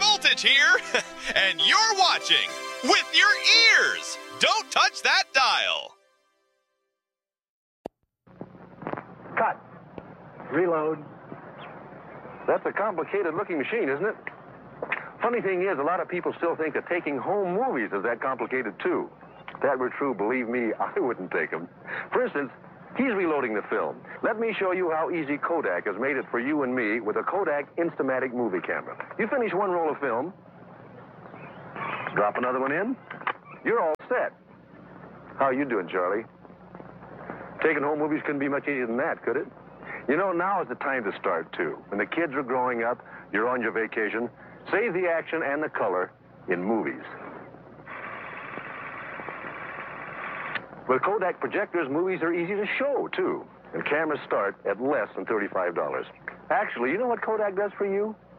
Voltage here, and you're watching with your ears. Don't touch that dial. Cut. Reload. That's a complicated-looking machine, isn't it? Funny thing is, a lot of people still think that taking home movies is that complicated, too. If that were true, believe me, I wouldn't take them. For instance, he's reloading the film. Let me show you how easy Kodak has made it for you and me with a Kodak Instamatic movie camera. You finish one roll of film, drop another one in, you're all set. How you doing, Charlie? Taking home movies couldn't be much easier than that, could it? You know, now is the time to start, too. When the kids are growing up, you're on your vacation, save the action and the color in movies. With Kodak projectors, movies are easy to show, too. And cameras start at less than $35. Actually, you know what Kodak does for you?